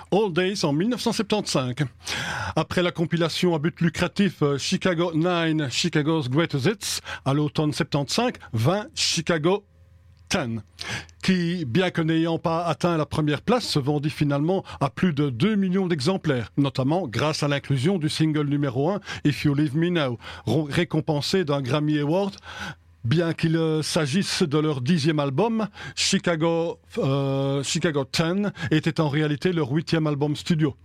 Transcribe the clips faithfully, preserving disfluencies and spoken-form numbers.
All Days en dix-neuf cent soixante-quinze. Après la compilation à but lucratif Chicago neuf, Chicago's Greatest Hits, à l'automne soixante-quinze, vint Chicago dix, qui, bien que n'ayant pas atteint la première place, se vendit finalement à plus de deux millions d'exemplaires, notamment grâce à l'inclusion du single numéro un If You Leave Me Now, récompensé d'un Grammy Award. Bien qu'il euh, s'agisse de leur dixième album, Chicago, euh, Chicago dix était en réalité leur huitième album studio,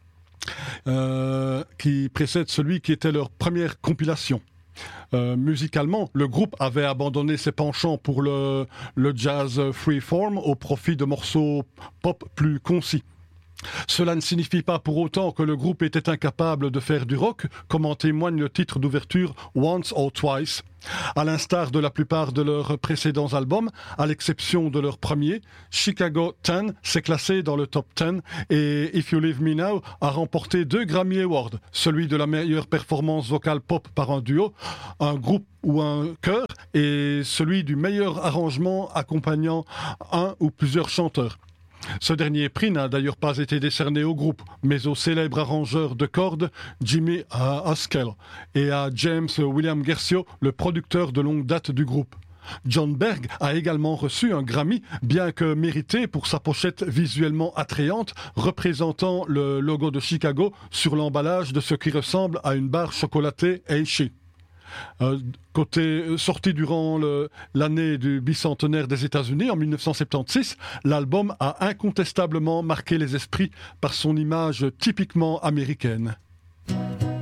euh, qui précède celui qui était leur première compilation. Euh, musicalement, le groupe avait abandonné ses penchants pour le, le jazz freeform au profit de morceaux pop plus concis. Cela ne signifie pas pour autant que le groupe était incapable de faire du rock, comme en témoigne le titre d'ouverture Once or Twice. À l'instar de la plupart de leurs précédents albums, à l'exception de leur premier, Chicago dix s'est classé dans le top dix et If You Leave Me Now a remporté deux Grammy Awards, celui de la meilleure performance vocale pop par un duo, un groupe ou un chœur, et celui du meilleur arrangement accompagnant un ou plusieurs chanteurs. Ce dernier prix n'a d'ailleurs pas été décerné au groupe, mais au célèbre arrangeur de cordes Jimmy Haskell et à James William Guercio, le producteur de longue date du groupe. John Berg a également reçu un Grammy, bien que mérité pour sa pochette visuellement attrayante, représentant le logo de Chicago sur l'emballage de ce qui ressemble à une barre chocolatée Hershey. Euh, côté euh, sorti durant le, l'année du bicentenaire des États-Unis en dix-neuf cent soixante-seize, l'album a incontestablement marqué les esprits par son image typiquement américaine.